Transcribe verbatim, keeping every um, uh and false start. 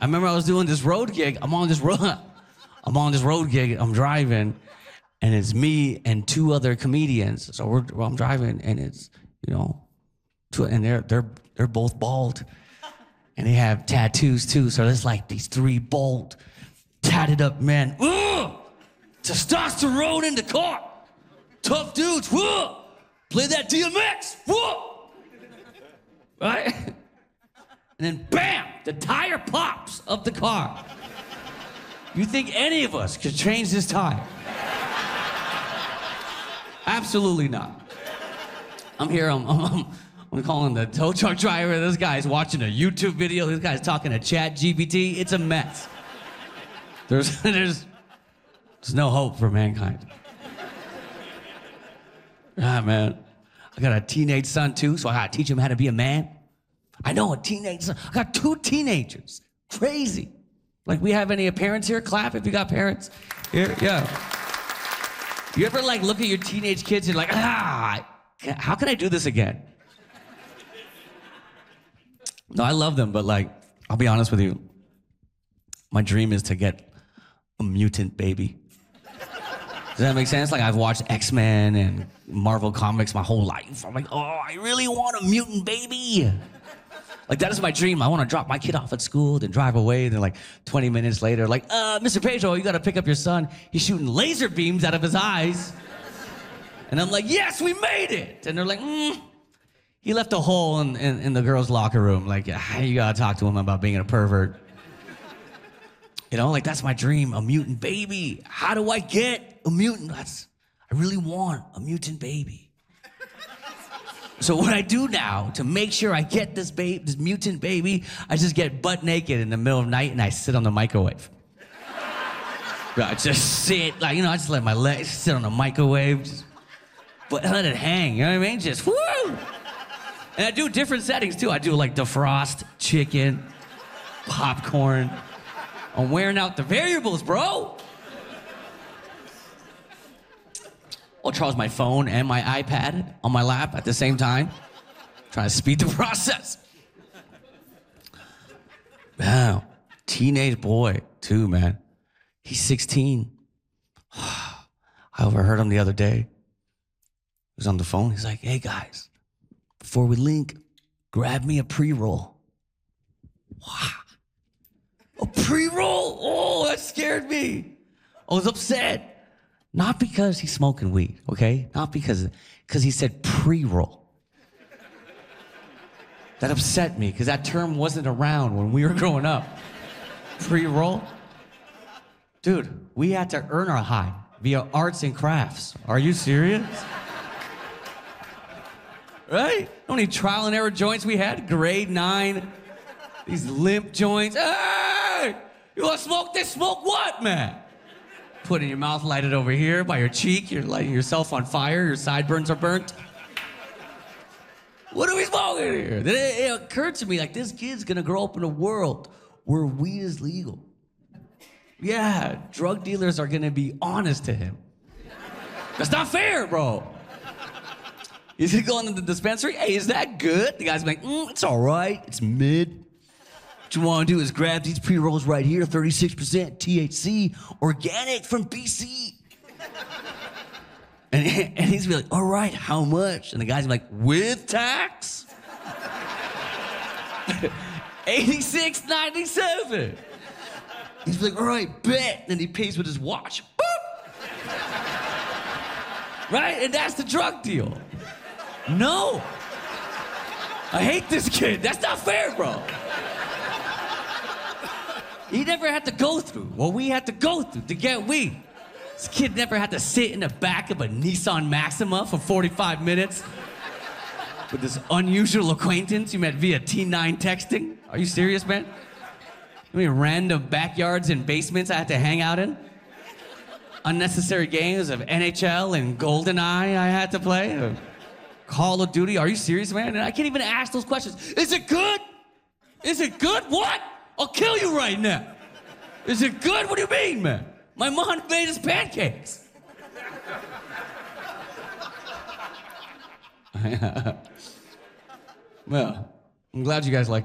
remember I was doing this road gig. I'm on this road, I'm on this road gig. I'm driving, and it's me and two other comedians. So we're, well, I'm driving, and it's you know, two, and they're they're they're both bald, and they have tattoos too. So there's like these three bald, tatted up men. Ugh! Testosterone in the car. Tough dudes. Ugh! Play that D M X. Ugh! Right? And then bam, the tire pops of the car. You think any of us could change this tire? Absolutely not. I'm here, I'm, I'm, I'm calling the tow truck driver. This guy's watching a YouTube video. This guy's talking to Chat G P T. It's a mess. There's, there's, there's no hope for mankind. Ah, man. I got a teenage son too, so I gotta teach him how to be a man. I know a teenage son. I got two teenagers. Crazy. Like, we have any parents here? Clap if you got parents here. Yeah. You ever like look at your teenage kids and you're like, ah, how can I do this again? No, I love them, but like, I'll be honest with you. My dream is to get a mutant baby. Does that make sense? Like, I've watched X-Men and Marvel Comics my whole life. I'm like, oh, I really want a mutant baby. Like, that is my dream. I want to drop my kid off at school, then drive away, then like twenty minutes later, like, uh, Mister Pedro, you got to pick up your son. He's shooting laser beams out of his eyes. And I'm like, yes, we made it. And they're like, mm. He left a hole in, in, in the girls' locker room. Like, ah, you got to talk to him about being a pervert. You know, like, that's my dream, a mutant baby. How do I get a mutant? That's, I really want a mutant baby. So what I do now to make sure I get this babe, this mutant baby, I just get butt naked in the middle of the night and I sit on the microwave. I just sit, like, you know, I just let my legs sit on the microwave, just, but let it hang, you know what I mean? Just, woo! And I do different settings too. I do like defrost, chicken, popcorn. I'm wearing out the variables, bro. I'll charge my phone and my iPad on my lap at the same time. Trying to speed the process. Wow. Teenage boy, too, man. He's sixteen. I overheard him the other day. He was on the phone. He's like, hey, guys, before we link, grab me a pre-roll. Wow. A pre-roll? Oh, that scared me. I was upset. Not because he's smoking weed, okay? Not because, because he said pre-roll. That upset me, because that term wasn't around when we were growing up. Pre-roll? Dude, we had to earn our high via arts and crafts. Are you serious? Right? How many trial and error joints we had? Grade nine. These limp joints. Hey! You want to smoke this? Smoke what, man? Put it in your mouth, light it over here by your cheek. You're lighting yourself on fire. Your sideburns are burnt. What are we smoking here? Then it, it occurred to me, like, this kid's gonna grow up in a world where weed is legal. Yeah, drug dealers are gonna be honest to him. That's not fair, bro. He's gonna go into the dispensary. Hey, is that good? The guy's like, mm, it's all right. It's mid. What you want to do is grab these pre-rolls right here, thirty-six percent T H C, organic from B C. And, and he's be like, all right, how much? And the guy's like, with tax? eighty-six ninety-seven. He's like, all right, bet. Then he pays with his watch. Boop! Right? And that's the drug deal. No. I hate this kid. That's not fair, bro. He never had to go through what we had to go through to get weed. This kid never had to sit in the back of a Nissan Maxima for forty-five minutes with this unusual acquaintance you met via T nine texting. Are you serious, man? I mean, random backyards and basements I had to hang out in. Unnecessary games of N H L and GoldenEye I had to play. Call of Duty. Are you serious, man? And I can't even ask those questions. Is it good? Is it good? What? I'll kill you right now. Is it good? What do you mean, man? My mom made us pancakes. Well, I'm glad you guys like